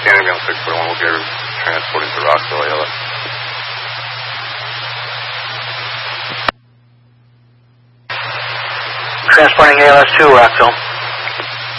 scanning me on 641. We'll get her transporting to Rockville, ALS. Transporting ALS to Rockville.